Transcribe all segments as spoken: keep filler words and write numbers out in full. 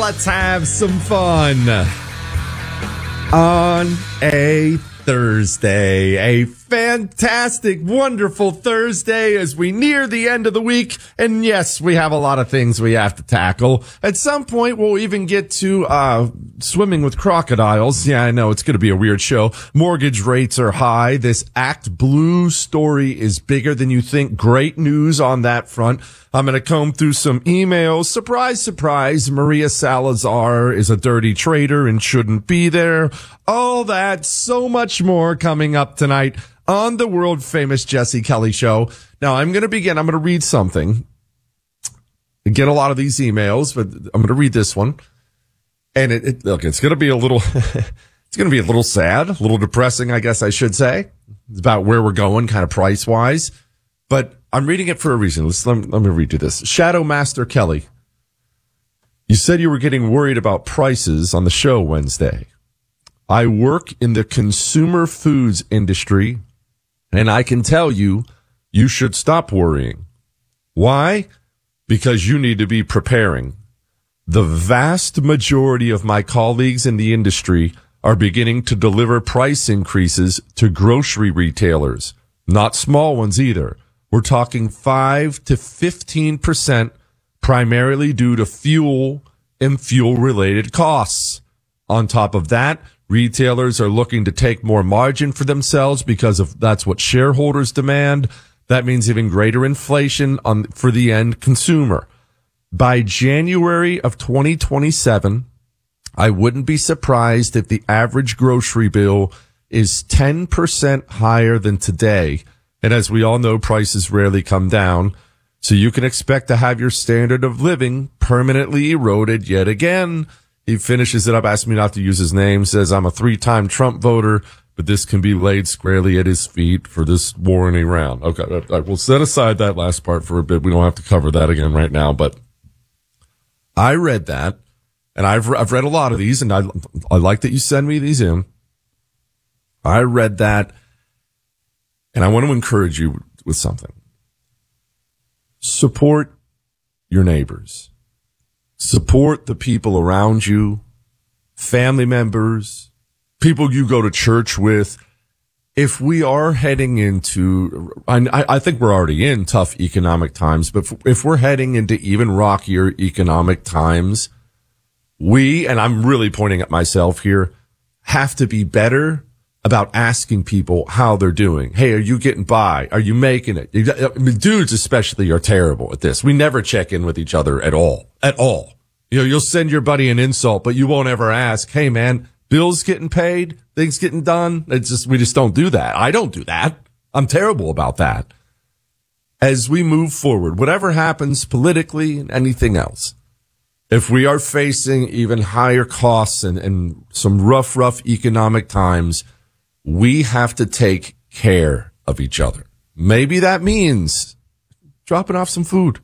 let's have some fun on a Thursday. A fantastic, wonderful Thursday as we near the end of the week. And yes, we have a lot of things we have to tackle. At some point, we'll even get to uh swimming with crocodiles. Yeah, I know it's going to be a weird show. Mortgage rates are high. This Act Blue story is bigger than you think. Great news on that front. I'm going to comb through some emails. Surprise, surprise. Maria Salazar is a dirty traitor and shouldn't be there. All that, so much more coming up tonight on the world famous Jesse Kelly Show. Now, I'm going to begin. I'm going to read something. I get a lot of these emails, but I'm going to read this one. And it, it look, it's going to be a little, it's going to be a little sad, a little depressing, I guess I should say. It's about where we're going, kind of price wise. But I'm reading it for a reason. Let's, let, me, let me read you this. Shadow Master Kelly, you said you were getting worried about prices on the show Wednesday. I work in the consumer foods industry, and I can tell you, you should stop worrying. Why? Because you need to be preparing. The vast majority of my colleagues in the industry are beginning to deliver price increases to grocery retailers, not small ones either. We're talking five to fifteen percent, primarily due to fuel and fuel-related costs. On top of that, retailers are looking to take more margin for themselves because of that's what shareholders demand. That means even greater inflation on for the end consumer. By January of twenty twenty-seven, I wouldn't be surprised if the average grocery bill is ten percent higher than today. And as we all know, prices rarely come down. So you can expect to have your standard of living permanently eroded yet again. He finishes it up, asks me not to use his name, says, I'm a three-time Trump voter, but this can be laid squarely at his feet for this war in Iran. Okay, I will set aside that last part for a bit. We don't have to cover that again right now, but I read that, and I've I've read a lot of these, and I I like that you send me these in. I read that, and I want to encourage you with something. Support your neighbors. Support the people around you, family members, people you go to church with. If we are heading into, I, I think we're already in tough economic times, but if we're heading into even rockier economic times, we, and I'm really pointing at myself here, have to be better about asking people how they're doing. Hey, are you getting by? Are you making it? I mean, dudes especially are terrible at this. We never check in with each other at all, at all. You know, you'll send your buddy an insult, but you won't ever ask, hey man, bills getting paid, things getting done. It's just, we just don't do that. I don't do that. I'm terrible about that. As we move forward, whatever happens politically and anything else, if we are facing even higher costs and, and some rough, rough economic times, we have to take care of each other. Maybe that means dropping off some food.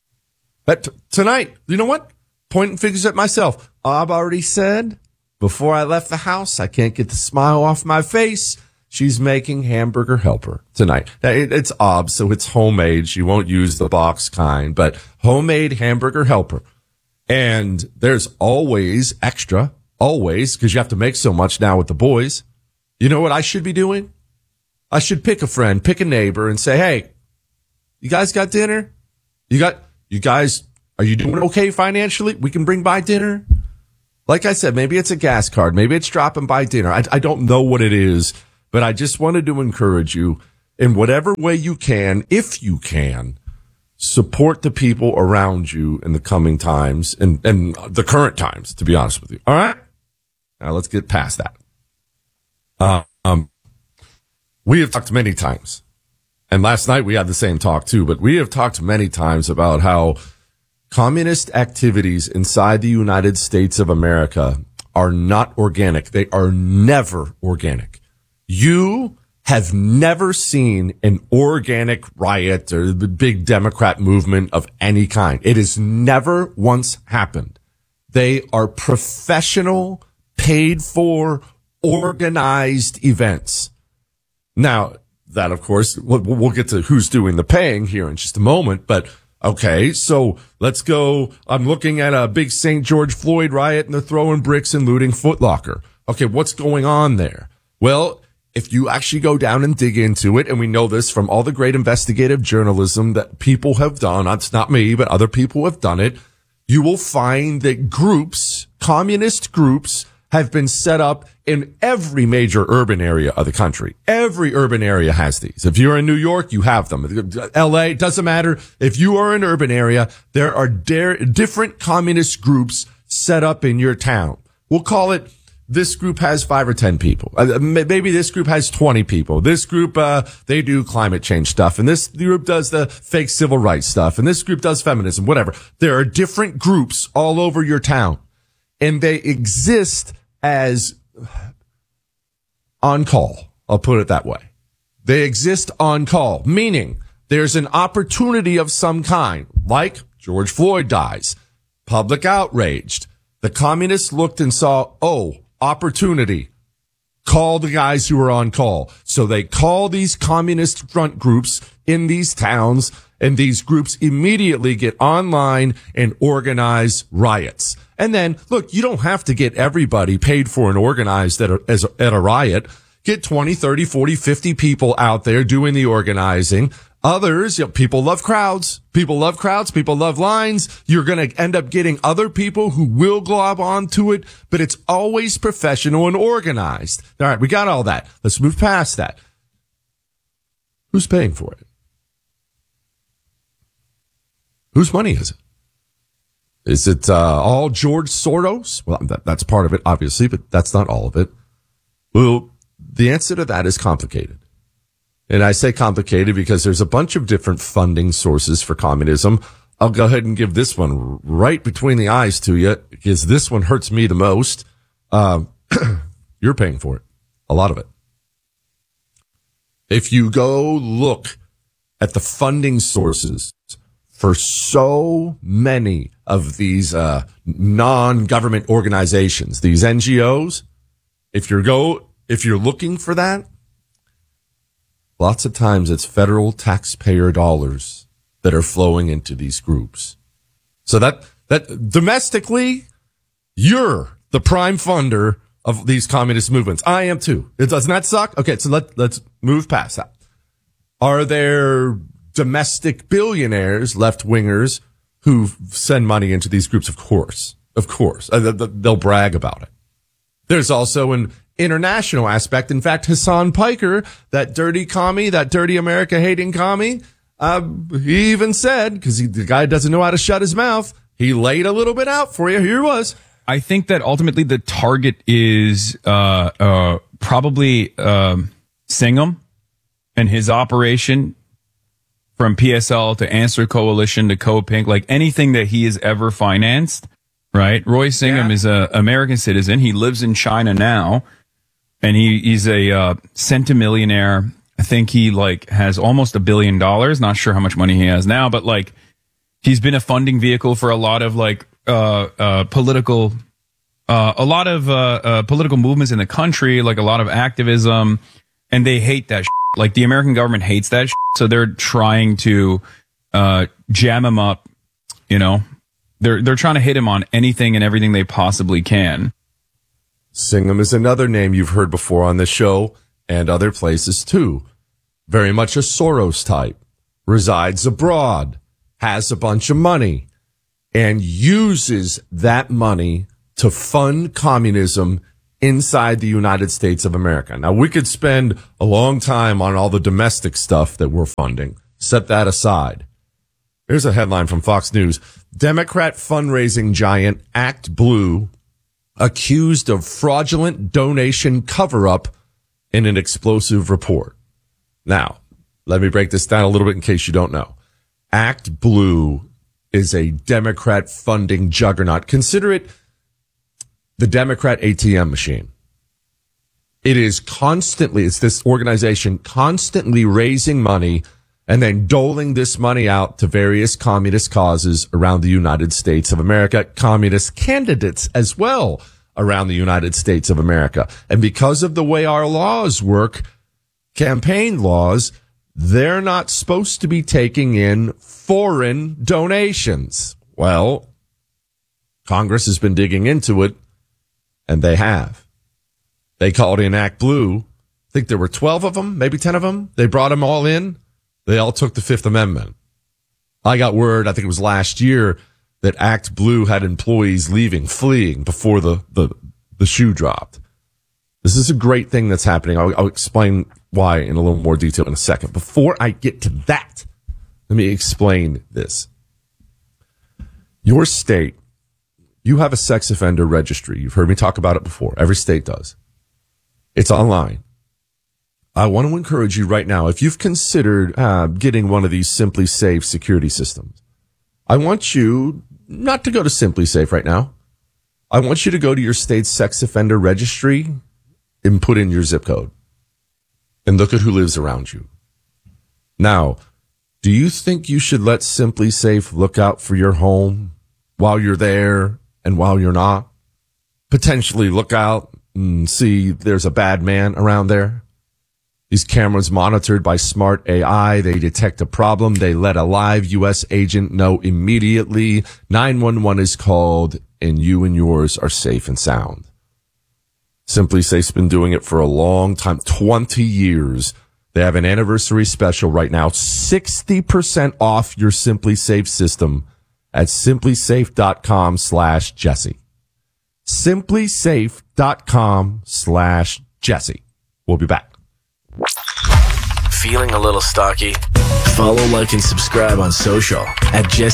But t- tonight, you know what? Pointing fingers at myself. I've already said before I left the house, I can't get the smile off my face. She's making hamburger helper tonight. It, it's ob, so it's homemade. She won't use the box kind, but homemade hamburger helper. And there's always extra, always, because you have to make so much now with the boys. You know what I should be doing? I should pick a friend, pick a neighbor and say, hey, you guys got dinner? You got, you guys, are you doing okay financially? We can bring by dinner. Like I said, maybe it's a gas card. Maybe it's dropping by dinner. I, I don't know what it is, but I just wanted to encourage you in whatever way you can, if you can, support the people around you in the coming times and, and the current times, to be honest with you. All right. Now let's get past that. Uh, um, we have talked many times, and last night we had the same talk too, but we have talked many times about how communist activities inside the United States of America are not organic. They are never organic. You have never seen an organic riot or the big Democrat movement of any kind. It has never once happened. They are professional, paid for, organized events. Now, that, of course, we'll, we'll get to who's doing the paying here in just a moment, but Okay, so let's go. I'm looking at a big Saint George Floyd riot and they're throwing bricks and looting Foot Locker. Okay, what's going on there? Well, if you actually go down and dig into it, and we know this from all the great investigative journalism that people have done, it's not me, but other people have done it, you will find that groups, communist groups, have been set up in every major urban area of the country. Every urban area has these. If you're in New York, you have them. L A, doesn't matter. If you are in an urban area, there are dare, different communist groups set up in your town. We'll call it, this group has five or ten people. Uh, maybe this group has twenty people. This group, uh, they do climate change stuff. And this group does the fake civil rights stuff. And this group does feminism, whatever. There are different groups all over your town. And they exist as on call. I'll put it that way. They exist on call, meaning there's an opportunity of some kind, like George Floyd dies, public outraged. The communists looked and saw, oh, opportunity. Call the guys who are on call. So they call these communist front groups in these towns, and these groups immediately get online and organize riots. And then, look, you don't have to get everybody paid for and organized at a, as a, at a riot. Get twenty, thirty, forty, fifty people out there doing the organizing. Others, you know, people love crowds. People love crowds. People love lines. You're going to end up getting other people who will glob onto it, but it's always professional and organized. All right, we got all that. Let's move past that. Who's paying for it? Whose money is it? Is it uh, all George Soros? Well, that, that's part of it, obviously, but that's not all of it. Well, the answer to that is complicated. And I say complicated because there's a bunch of different funding sources for communism. I'll go ahead and give this one right between the eyes to you because this one hurts me the most. Uh, you're paying for it. A lot of it. If you go look at the funding sources for so many of these uh, non-government organizations, these N G Os, if you're go if you're looking for that, lots of times it's federal taxpayer dollars that are flowing into these groups. So that that domestically, you're the prime funder of these communist movements. I am too. It doesn't that suck? Okay, so let let's move past that. Are there domestic billionaires, left-wingers, who send money into these groups? Of course. Of course. Uh, they'll brag about it. There's also an international aspect. In fact, Hassan Piker, that dirty commie, that dirty America-hating commie, uh, he even said, because the guy doesn't know how to shut his mouth, he laid a little bit out for you. Here he was. I think that ultimately the target is uh, uh, probably um, Singham and his operation, from P S L to Answer Coalition to Co-Pink, like anything that he has ever financed, right? Roy Singham yeah. is an American citizen. He lives in China now, and he, he's a uh, centimillionaire. I think he like has almost a billion dollars. Not sure how much money he has now, but like he's been a funding vehicle for a lot of like uh, uh, political, uh, a lot of uh, uh, political movements in the country, like a lot of activism, and they hate that shit. Like the American government hates that shit, so they're trying to uh, jam him up. You know, they're they're trying to hit him on anything and everything they possibly can. Singham is another name you've heard before on this show and other places too. Very much a Soros type, resides abroad, has a bunch of money, and uses that money to fund communism inside the United States of America. Now, we could spend a long time on all the domestic stuff that we're funding. Set that aside. Here's a headline from Fox News. Democrat fundraising giant Act Blue accused of fraudulent donation cover-up in an explosive report. Now, let me break this down a little bit in case you don't know. Act Blue is a Democrat funding juggernaut. Consider it the Democrat A T M machine. It is constantly, it's this organization constantly raising money and then doling this money out to various communist causes around the United States of America, communist candidates as well around the United States of America. And because of the way our laws work, campaign laws, they're not supposed to be taking in foreign donations. Well, Congress has been digging into it, and they have. They called in Act Blue. I think there were twelve of them, maybe ten of them. They brought them all in. They all took the Fifth Amendment. I got word, I think it was last year, that Act Blue had employees leaving, fleeing before the, the, the shoe dropped. This is a great thing that's happening. I'll, I'll explain why in a little more detail in a second. Before I get to that, let me explain this. Your state, you have a sex offender registry. You've heard me talk about it before. Every state does. It's online. I want to encourage you right now, if you've considered uh, getting one of these Simply Safe security systems, I want you not to go to Simply Safe right now. I want you to go to your state's sex offender registry and put in your zip code and look at who lives around you. Now, do you think you should let Simply Safe look out for your home while you're there and while you're not? Potentially look out and see there's a bad man around there. These cameras monitored by smart A I. They detect a problem. They let a live U S agent know immediately. nine one one is called, and you and yours are safe and sound. Simply Safe's been doing it for a long time, twenty years. They have an anniversary special right now, sixty percent off your Simply Safe system at simplysafe.com slash Jesse. simplysafe.com slash Jesse. We'll be back. Feeling a little stocky? Follow, like, and subscribe on social at Jesse.